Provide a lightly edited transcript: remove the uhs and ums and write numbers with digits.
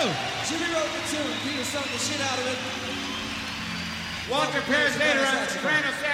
Jimmy wrote the tune. Peter sung the shit out of it. Walter appears later on the soprano sax.